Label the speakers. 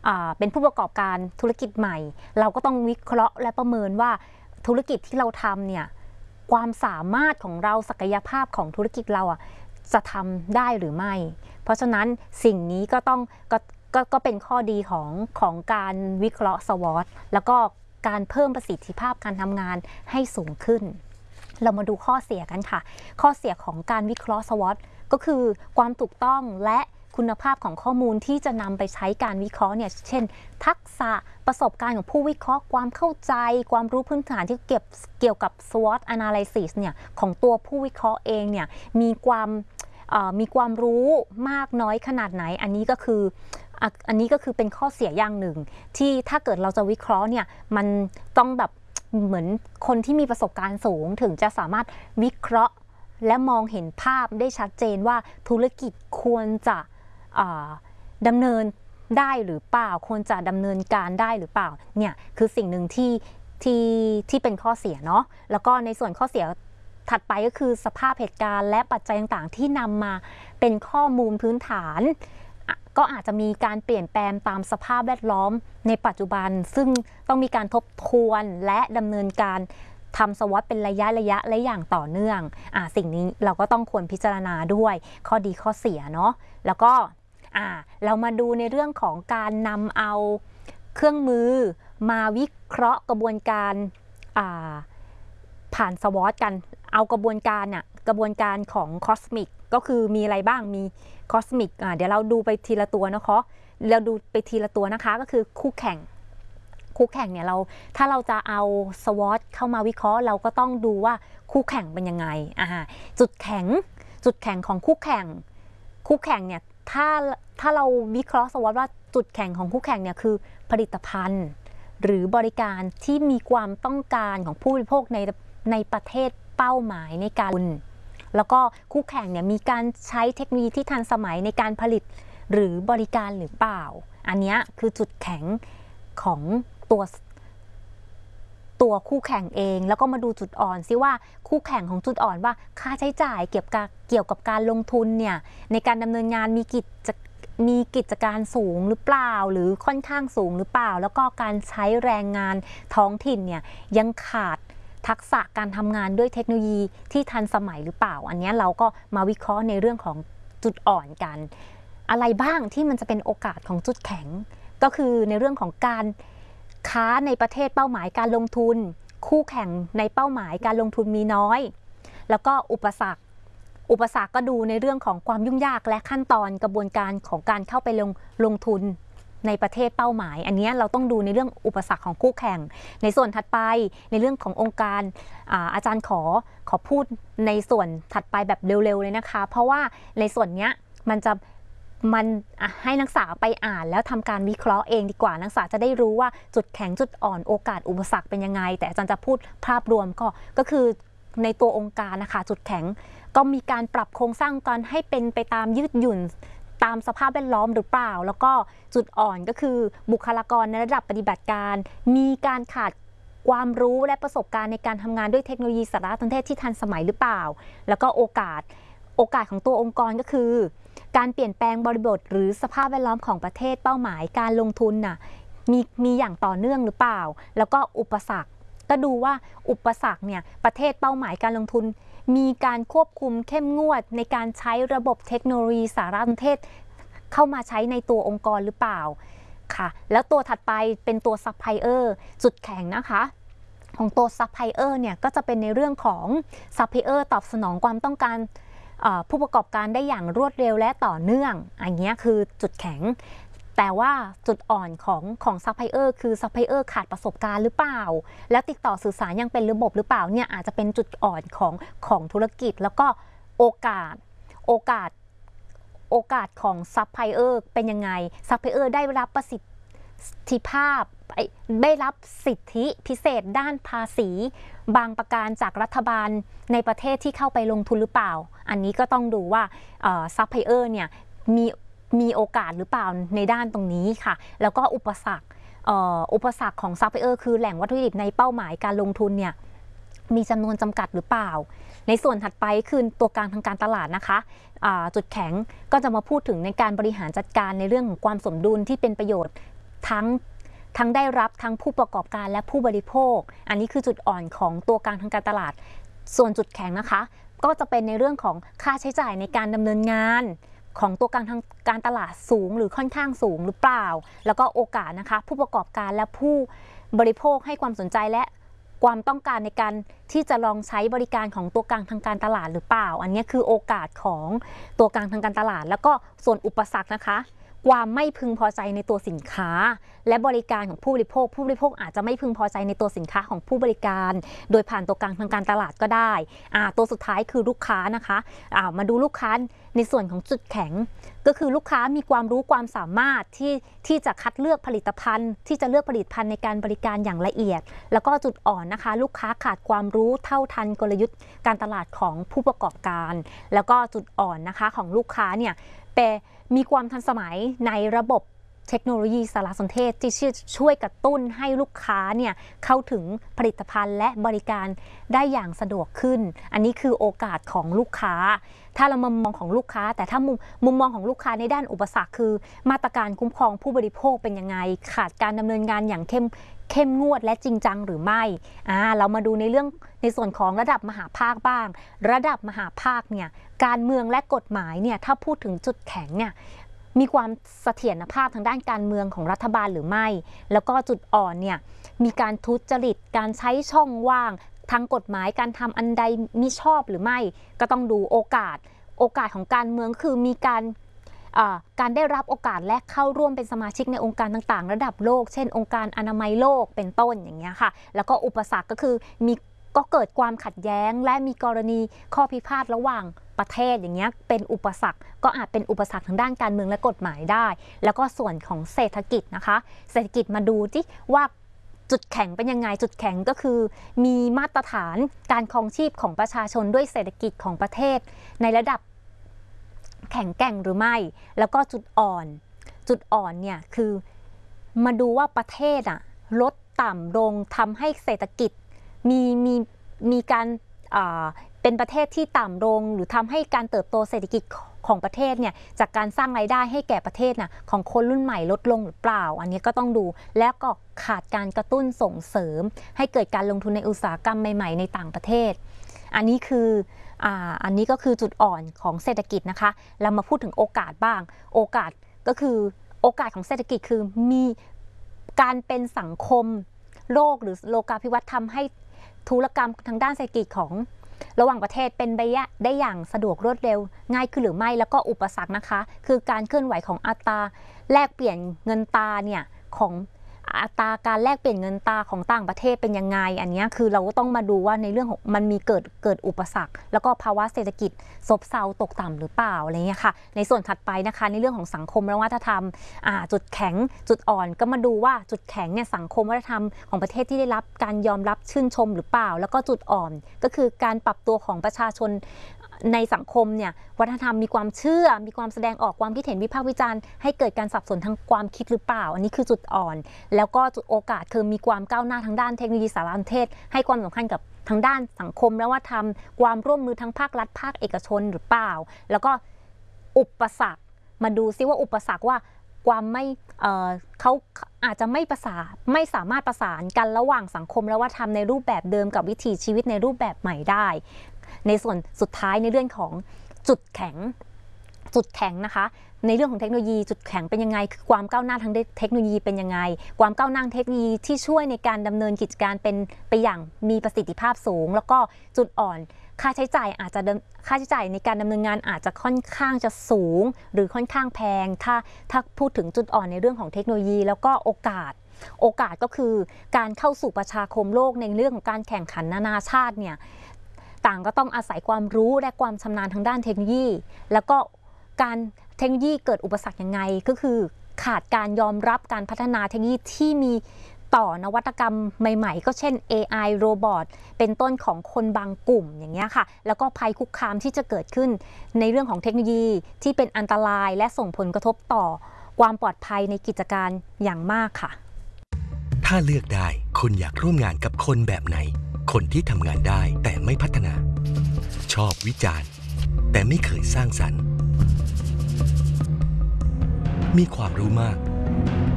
Speaker 1: เป็นผู้ประกอบการธุรกิจใหม่เราก็ต้องวิเคราะห์และประเมินว่าธุรกิจที่เราทำเนี่ยความสามารถของเราศักยภาพของธุรกิจเราจะทำได้หรือไม่เพราะฉะนั้นสิ่งนี้ก็ต้องก็เป็นข้อดีของการวิเคราะห์ SWOT แล้วก็การเพิ่มประสิทธิภาพการทำงานให้สูงขึ้นเรามาดูข้อเสียกันค่ะข้อเสียของการวิเคราะห์ SWOT ก็คือความถูกต้องและคุณภาพของข้อมูลที่จะนำไปใช้การวิเคราะห์เนี่ยเช่นทักษะประสบการณ์ของผู้วิเคราะห์ความเข้าใจความรู้พื้นฐานที่เกี่ยวกับ SWOT analysis เนี่ยของตัวผู้วิเคราะห์เองเนี่ยมีความรู้มากน้อยขนาดไหนอันนี้ก็คือเป็นข้อเสียอย่างหนึ่งที่ถ้าเกิดเราจะวิเคราะห์เนี่ยมันต้องแบบเหมือนคนที่มีประสบการณ์สูงถึงจะสามารถวิเคราะห์และมองเห็นภาพได้ชัดเจนว่าธุรกิจควรจะดำเนินได้หรือเปล่าควรจะดำเนินการได้หรือเปล่าเนี่ยคือสิ่งหนึ่งที่เป็นข้อเสียเนาะแล้วก็ในส่วนข้อเสียถัดไปก็คือสภาพเหตุการณ์และปัจจัยต่างๆที่นำมาเป็นข้อมูลพื้นฐานก็อาจจะมีการเปลี่ยนแปลงตามสภาพแวดล้อมในปัจจุบันซึ่งต้องมีการทบทวนและดำเนินการทำSWOTเป็นระยะและอย่างต่อเนื่องสิ่งนี้เราก็ต้องควรพิจารณาด้วยข้อดีข้อเสียเนาะแล้วก็เรามาดูในเรื่องของการนำเอาเครื่องมือมาวิเคราะห์กระบวนการผ่านSWOTกันเอากระบวนการของคอสมิกก็คือมีอะไรบ้างมีคอสมิกเดี๋ยวเราดูไปทีละตัวนะคะเราดูไปทีละตัวนะคะก็คือคู่แข่งเนี่ยถ้าเราจะเอาSWOTเข้ามาวิเคราะห์เราก็ต้องดูว่าคู่แข่งเป็นยังไงจุดแข็งของคู่แข่งเนี่ยถ้าเราวิเคราะห์SWOTว่าจุดแข็งของคู่แข่งเนี่ยคือผลิตภัณฑ์หรือบริการที่มีความต้องการของผู้บริโภคในประเทศเป้าหมายในการแล้วก็คู่แข่งเนี่ยมีการใช้เทคโนโลยีที่ทันสมัยในการผลิตหรือบริการหรือเปล่าอันนี้คือจุดแข็งของตัวคู่แข่งเองแล้วก็มาดูจุดอ่อนซิว่าคู่แข่งของจุดอ่อนว่าค่าใช้จ่ายเกี่ยวกับการลงทุนเนี่ยในการดำเนินงานมีกิจการสูงหรือเปล่าหรือค่อนข้างสูงหรือเปล่าแล้วก็การใช้แรงงานท้องถิ่นเนี่ยยังขาดทักษะการทำงานด้วยเทคโนโลยีที่ทันสมัยหรือเปล่าอันนี้เราก็มาวิเคราะห์ในเรื่องของจุดอ่อนกันอะไรบ้างที่มันจะเป็นโอกาสของจุดแข็งก็คือในเรื่องของการค้าในประเทศเป้าหมายการลงทุนคู่แข่งในเป้าหมายการลงทุนมีน้อยแล้วก็อุปสรรคก็ดูในเรื่องของความยุ่งยากและขั้นตอนกระบวนการของการเข้าไปลงทุนในประเทศเป้าหมายอันนี้เราต้องดูในเรื่องอุปสรรคของคู่แข่งในส่วนถัดไปในเรื่องขององค์การอาจารย์ขอพูดในส่วนถัดไปแบบเร็วๆเลยนะคะเพราะว่าในส่วนนี้มันให้นักศึกษาไปอ่านแล้วทำการวิเคราะห์เองดีกว่านักศึกษาจะได้รู้ว่าจุดแข็งจุดอ่อนโอกาสอุปสรรคเป็นยังไงแต่อาจารย์จะพูดภาพรวมก็คือในตัวองค์การนะคะจุดแข็งก็มีการปรับโครงสร้างการให้เป็นไปตามยืดหยุ่นตามสภาพแวดล้อมหรือเปล่าแล้วก็จุดอ่อนก็คือบุคลากรในระดับปฏิบัติการมีการขาดความรู้และประสบการณ์ในการทำงานด้วยเทคโนโลยีสารสนเทศที่ทันสมัยหรือเปล่าแล้วก็โอกาสของตัวองค์กรก็คือการเปลี่ยนแปลงบริบทหรือสภาพแวดล้อมของประเทศเป้าหมายการลงทุนมีอย่างต่อเนื่องหรือเปล่าแล้วก็อุปสรรคก็ดูว่าอุปสรรคเนี่ยประเทศเป้าหมายการลงทุนมีการควบคุมเข้มงวดในการใช้ระบบเทคโนโลยีสารสนเทศเข้ามาใช้ในตัวองค์กรหรือเปล่าค่ะแล้วตัวถัดไปเป็นตัวซัพพลายเออร์จุดแข็งนะคะของตัวซัพพลายเออร์เนี่ยก็จะเป็นในเรื่องของซัพพลายเออร์ตอบสนองความต้องการผู้ประกอบการได้อย่างรวดเร็วและต่อเนื่องอันนี้คือจุดแข็งแต่ว่าจุดอ่อนของซัพพลายเออร์คือซัพพลายเออร์ขาดประสบการณ์หรือเปล่าแล้วติดต่อสื่อสารยังเป็นระบบหรือเปล่าเนี่ยอาจจะเป็นจุดอ่อนของธุรกิจแล้วก็โอกาสของซัพพลายเออร์เป็นยังไงซัพพลายเออร์ได้รับประสิทธิภาพได้รับสิทธิพิเศษด้านภาษีบางประการจากรัฐบาลในประเทศที่เข้าไปลงทุนหรือเปล่าอันนี้ก็ต้องดูว่าซัพพลายเออร์เนี่ยมีโอกาสหรือเปล่าในด้านตรงนี้ค่ะแล้วก็อุปสรรคของซัพพลายเออร์คือแหล่งวัตถุดิบในเป้าหมายการลงทุนเนี่ยมีจำนวนจำกัดหรือเปล่าในส่วนถัดไปคือตัวกลางทางการตลาดนะคะจุดแข็งก็จะมาพูดถึงในการบริหารจัดการในเรื่องของความสมดุลที่เป็นประโยชน์ทั้งได้รับทั้งผู้ประกอบการและผู้บริโภคอันนี้คือจุดอ่อนของตัวกลางทางการตลาดส่วนจุดแข็งนะคะก็จะเป็นในเรื่องของค่าใช้จ่ายในการดำเนินงานของตัวกลางทางการตลาดสูงหรือค่อนข้างสูงหรือเปล่าแล้วก็โอกาสนะคะผู้ประกอบการและผู้บริโภคให้ความสนใจและความต้องการในการที่จะลองใช้บริการของตัวกลางทางการตลาดหรือเปล่าอันนี้คือโอกาสของตัวกลางทางการตลาดแล้วก็ส่วนอุปสรรคนะคะความไม่พึงพอใจในตัวสินค้าและบริการของผู้บริโภคอาจจะไม่พึงพอใจในตัวสินค้าของผู้บริการโดยผ่านตัวกลางทางการตลาดก็ได้ตัวสุดท้ายคือลูกค้านะคะมาดูลูกค้าในส่วนของจุดแข็งก็คือลูกค้ามีความรู้ความสามารถที่จะคัดเลือกผลิตภัณฑ์ที่จะเลือกผลิตภัณฑ์ในการบริการอย่างละเอียดแล้วก็จุดอ่อนนะคะลูกค้าขาดความรู้เท่าทันกลยุทธ์การตลาดของผู้ประกอบการแล้วก็จุดอ่อนนะคะของลูกค้าเนี่ยมีความทันสมัยในระบบเทคโนโลยีสารสนเทศที่ช่วยกระตุ้นให้ลูกค้าเนี่ยเข้าถึงผลิตภัณฑ์และบริการได้อย่างสะดวกขึ้นอันนี้คือโอกาสของลูกค้าถ้าเรามุมมองของลูกค้าแต่ถ้ามุมมองของลูกค้าในด้านอุปสรรคคือมาตรการคุ้มครองผู้บริโภคเป็นยังไงขาดการดำเนินงานอย่างเข้มงวดและจริงจังหรือไม่เรามาดูในส่วนของระดับมหาภาคบ้างระดับมหาภาคเนี่ยการเมืองและกฎหมายเนี่ยถ้าพูดถึงจุดแข็งเนี่ยมีความเสถียรภาพทางด้านการเมืองของรัฐบาลหรือไม่แล้วก็จุดอ่อนเนี่ยมีการทุจริตการใช้ช่องว่างทางกฎหมายการทำอันใดมิชอบหรือไม่ก็ต้องดูโอกาสของการเมืองคือมีการได้รับโอกาสและเข้าร่วมเป็นสมาชิกในองค์การต่างๆระดับโลกเช่นองค์การอนามัยโลกเป็นต้นอย่างเงี้ยค่ะแล้วก็อุปสรรคก็คือก็เกิดความขัดแย้งและมีกรณีข้อพิพาทระหว่างประเทศอย่างเงี้ยเป็นอุปสรรคก็อาจเป็นอุปสรรคทางด้านการเมืองและกฎหมายได้แล้วก็ส่วนของเศรษฐกิจนะคะเศรษฐกิจมาดูที่ว่าจุดแข็งเป็นยังไงจุดแข็งก็คือมีมาตรฐานการครองชีพของประชาชนด้วยเศรษฐกิจของประเทศในระดับแข็งแกร่งหรือไม่แล้วก็จุดอ่อนเนี่ยคือมาดูว่าประเทศลดต่ำลงทำให้เศรษฐกิจมีการเป็นประเทศที่ต่ำลงหรือทำให้การเติบโตเศรษฐกิจของประเทศเนี่ยจากการสร้างรายได้ให้แก่ประเทศของคนรุ่นใหม่ลดลงหรือเปล่าอันนี้ก็ต้องดูแล้วก็ขาดการกระตุ้นส่งเสริมให้เกิดการลงทุนในอุตสาหกรรมใหม่ๆในต่างประเทศอันนี้ก็คือจุดอ่อนของเศรษฐกิจนะคะเรามาพูดถึงโอกาสบ้างโอกาสก็คือโอกาสของเศรษฐกิจคือมีการเป็นสังคมโลกหรือโลกาภิวัตน์ทำให้ธุรกรรมทางด้านเศรษฐกิจของระหว่างประเทศเป็นไปได้อย่างสะดวกรวดเร็วง่ายขึ้นหรือไม่แล้วก็อุปสรรคนะคะคือการเคลื่อนไหวของอัตราแลกเปลี่ยนเงินตราเนี่ยของอัตราการแลกเปลี่ยนเงินตราของต่างประเทศเป็นยังไงอันนี้คือเราก็ต้องมาดูว่าในเรื่องของมันมีเกิดอุปสรรคแล้วก็ภาวะเศรษฐกิจซบเซาตกต่ำหรือเปล่าอะไรเงี้ยค่ะในส่วนถัดไปนะคะในเรื่องของสังคมและวัฒนธรรมจุดแข็งจุดอ่อนก็มาดูว่าจุดแข็งเนี่ยสังคมวัฒนธรรมของประเทศที่ได้รับการยอมรับชื่นชมหรือเปล่าแล้วก็จุดอ่อนก็คือการปรับตัวของประชาชนในสังคมเนี่ยวัฒนธรรมมีความเชื่อมีความแสดงออกความคิดเห็นวิพากษ์วิจารณ์ให้เกิดการสับสนทางความคิดหรือเปล่าอันนี้คือจุดอ่อนแล้วก็จุดโอกาสคือมีความก้าวหน้าทางด้านเทคโนโลยีสารสนเทศให้ความสำคัญกับทางด้านสังคมและวัฒนธรรมความร่วมมือทั้งภาครัฐภาคเอกชนหรือเปล่าแล้วก็อุปสรรคมาดูซิว่าอุปสรรคว่าความเขาอาจจะไม่สามารถประสานกันระหว่างสังคมและวัฒนธรรมในรูปแบบเดิมกับวิถีชีวิตในรูปแบบใหม่ได้ในส่วนสุดท้ายในเรื่องของจุดแข็งนะคะในเรื่องของเทคโนโลยีจุดแข็งเป็นยังไงคือความก้าวหน้าทางเทคโนโลยีเป็นยังไงความก้าวหน้าเทคโนโลยีที่ช่วยในการดำเนินกิจการเป็นไปอย่างมีประสิทธิภาพสูงแล้วก็จุดอ่อนค่าใช้จ่ายในการดำเนินงานอาจจะค่อนข้างจะสูงหรือค่อนข้างแพงถ้าพูดถึงจุดอ่อนในเรื่องของเทคโนโลยีแล้วก็โอกาสก็คือการเข้าสู่ประชาคมโลกในเรื่องของการแข่งขันนานาชาติเนี่ยต่างก็ต้องอาศัยความรู้และความชำนาญทางด้านเทคโนโลยีแล้วก็การเทคโนโลยีเกิดอุปสรรคยังไงก็คือขาดการยอมรับการพัฒนาเทคโนโลยีที่มีต่อนวัตกรรมใหม่ๆก็เช่น AI โรบอทเป็นต้นของคนบางกลุ่มอย่างเงี้ยค่ะแล้วก็ภัยคุกคามที่จะเกิดขึ้นในเรื่องของเทคโนโลยีที่เป็นอันตรายและส่งผลกระทบต่อความปลอดภัยในกิจการอย่างมากค่ะ
Speaker 2: ถ้าเลือกได้คุณอยากร่วมงานกับคนแบบไหนคนที่ทำงานได้แต่ไม่พัฒนาชอบวิจารณ์แต่ไม่เคยสร้างสรรค์มีความรู้มาก